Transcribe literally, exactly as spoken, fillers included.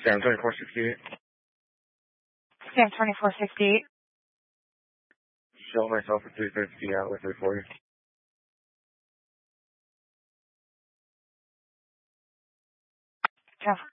Sam twenty-four sixty-eight. Sam twenty-four sixty-eight. Show myself at three fifty out with three forty. Ten